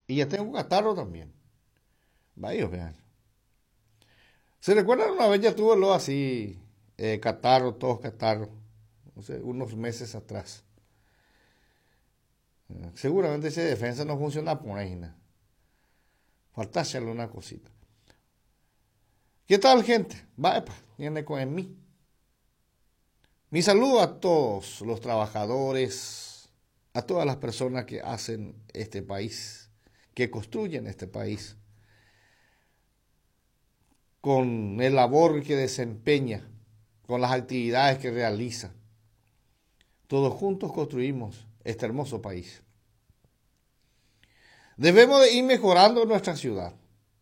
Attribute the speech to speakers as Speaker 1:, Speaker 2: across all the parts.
Speaker 1: Y ya tengo catarro también. Vaya, vean. ¿Se recuerdan una vez ya tuve lo así, catarro, todos catarro, no sé, unos meses atrás? Seguramente esa defensa no funciona por ahí, ¿no? Falta hacerle una cosita. ¿Qué tal, gente? Vaya, pues, viene con mí. Mi saludo a todos los trabajadores, a todas las personas que hacen este país, que construyen este país, con el labor que desempeña, con las actividades que realiza. Todos juntos construimos este hermoso país. Debemos de ir mejorando nuestra ciudad.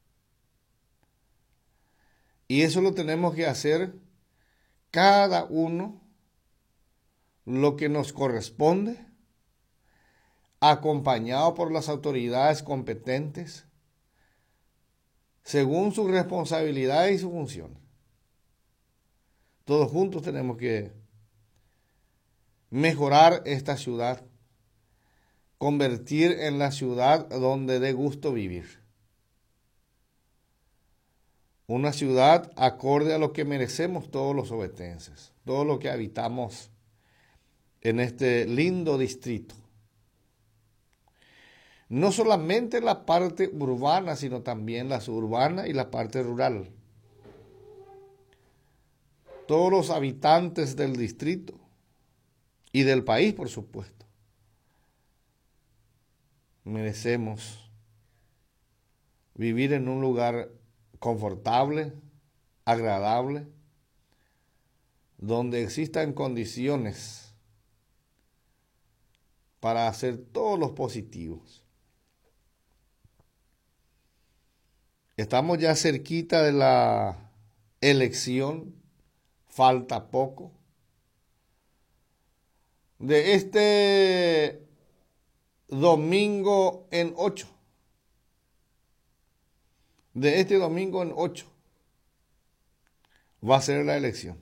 Speaker 1: Y eso lo tenemos que hacer cada uno lo que nos corresponde, acompañado por las autoridades competentes, según sus responsabilidades y sus funciones. Todos juntos tenemos que mejorar esta ciudad, convertir en la ciudad donde dé gusto vivir. Una ciudad acorde a lo que merecemos todos los ovetenses, todos los que habitamos en este lindo distrito. No solamente la parte urbana, sino también la suburbana y la parte rural. Todos los habitantes del distrito y del país, por supuesto, merecemos vivir en un lugar confortable, agradable, donde existan condiciones para hacer todos los positivos. Estamos ya cerquita de la elección, falta poco. De este domingo en 8. De este domingo en 8 va a ser la elección.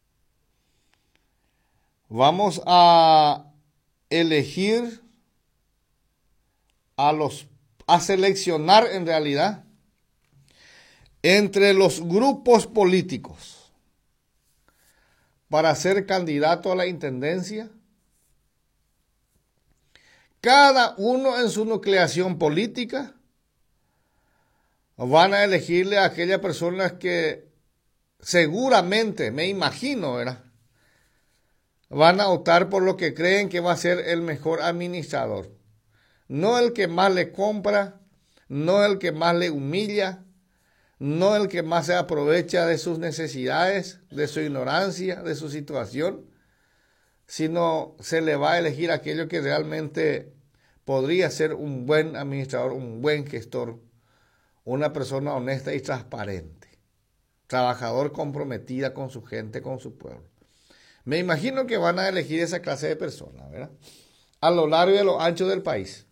Speaker 1: Vamos a elegir a seleccionar en realidad entre los grupos políticos para ser candidato a la intendencia, cada uno en su nucleación política van a elegirle a aquellas personas que seguramente, me imagino, ¿verdad?, van a optar por lo que creen que va a ser el mejor administrador. No el que más le compra, no el que más le humilla, no el que más se aprovecha de sus necesidades, de su ignorancia, de su situación, sino se le va a elegir aquello que realmente podría ser un buen administrador, un buen gestor, una persona honesta y transparente, trabajador comprometida con su gente, con su pueblo. Me imagino que van a elegir esa clase de personas, ¿verdad?, a lo largo y a lo ancho del país.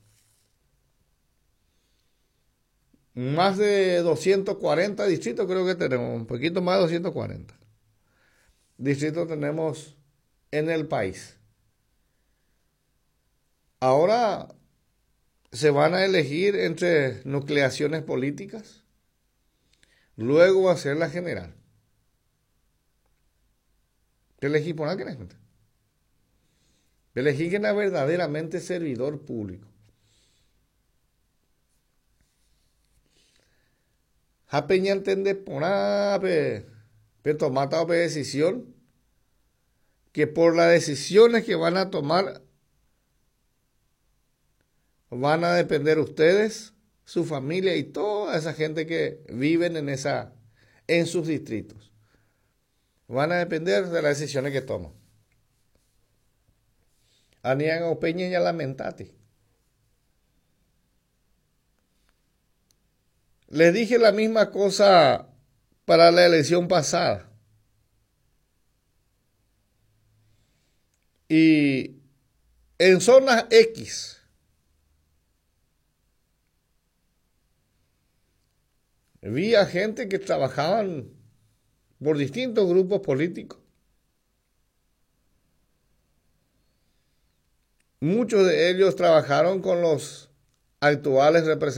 Speaker 1: Más de 240 distritos creo que tenemos, un poquito más de 240 distritos tenemos en el país. Ahora se van a elegir entre nucleaciones políticas, luego va a ser la general. Te elegí por alguien, gente. Te elegí que era verdaderamente servidor público. Japeña entiende por tomar otra decisión, que por las decisiones que van a tomar van a depender ustedes, su familia y toda esa gente que viven en sus distritos. Van a depender de las decisiones que toman. Anían o peña y lamentate. Les dije la misma cosa para la elección pasada. Y en zonas X, había gente que trabajaban por distintos grupos políticos. Muchos de ellos trabajaron con los actuales representantes